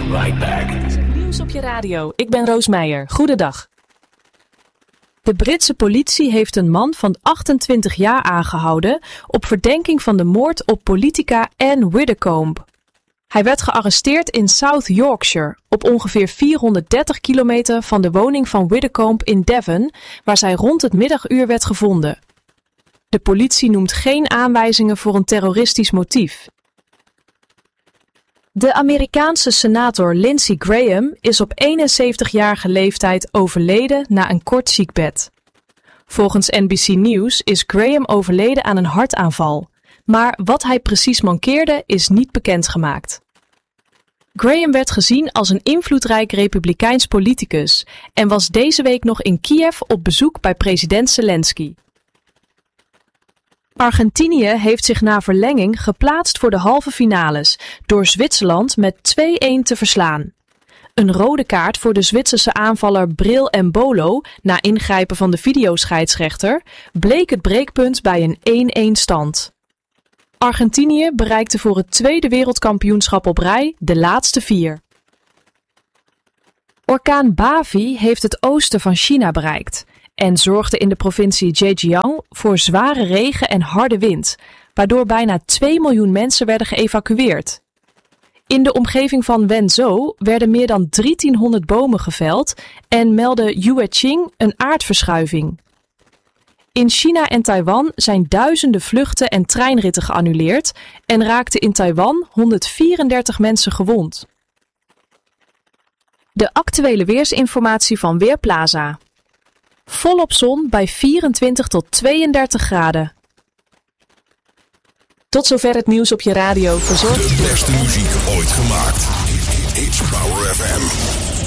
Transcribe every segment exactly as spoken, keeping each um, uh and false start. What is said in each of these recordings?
right back. Nieuws op je radio. Ik ben Roos Meijer. Goedendag. De Britse politie heeft een man van achtentwintig jaar aangehouden op verdenking van de moord op politica Anne Widdecombe. Hij werd gearresteerd in South Yorkshire, op ongeveer vierhonderddertig kilometer van de woning van Widdecombe in Devon, waar zij rond het middaguur werd gevonden. De politie noemt geen aanwijzingen voor een terroristisch motief. De Amerikaanse senator Lindsey Graham is op eenenzeventigjarige leeftijd overleden na een kort ziekbed. Volgens N B C News is Graham overleden aan een hartaanval, maar wat hij precies mankeerde is niet bekendgemaakt. Graham werd gezien als een invloedrijk republikeins politicus en was deze week nog in Kiev op bezoek bij president Zelensky. Argentinië heeft zich na verlenging geplaatst voor de halve finales door Zwitserland met twee-een te verslaan. Een rode kaart voor de Zwitserse aanvaller Bril Embolo na ingrijpen van de videoscheidsrechter bleek het breekpunt bij een één-één stand. Argentinië bereikte voor het tweede wereldkampioenschap op rij de laatste vier. Orkaan Bavi heeft het oosten van China bereikt en zorgde in de provincie Zhejiang voor zware regen en harde wind, waardoor bijna twee miljoen mensen werden geëvacueerd. In de omgeving van Wenzhou werden meer dan drieëntienhonderd bomen geveld en meldde Yueqing een aardverschuiving. In China en Taiwan zijn duizenden vluchten en treinritten geannuleerd en raakten in Taiwan honderdvierendertig mensen gewond. De actuele weersinformatie van Weerplaza. Volop zon bij vierentwintig tot tweeëndertig graden. Tot zover het nieuws op je radio, verzorgd. De beste muziek ooit gemaakt. It's Power F M.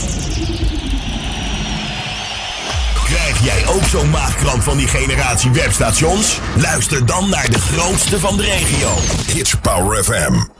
Krijg jij ook zo'n maagkramp van die generatie webstations? Luister dan naar de grootste van de regio. It's Power F M.